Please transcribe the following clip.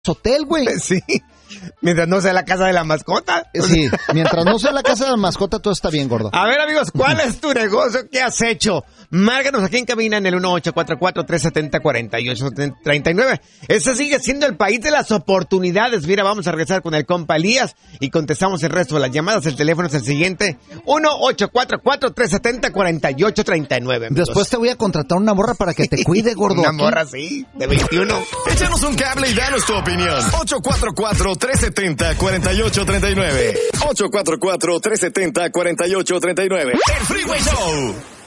hotel, güey. Sí. Mientras no sea la casa de la mascota. Sí, mientras no sea la casa de la mascota, todo está bien, gordo. A ver, amigos, ¿cuál es tu negocio? ¿Qué has hecho? Márganos aquí en cabina en el 1844-370-4839. Ese sigue siendo el país de las oportunidades. Mira, vamos a regresar con el compa Elías y contestamos el resto de las llamadas. El teléfono es el siguiente, 1844-370-4839. Después te voy a contratar una morra para que te cuide, gordo. Una morra, sí, de 21. Échanos un cable y danos tu opinión. 844-370-4839. 844-370-4839. El Freeway Show.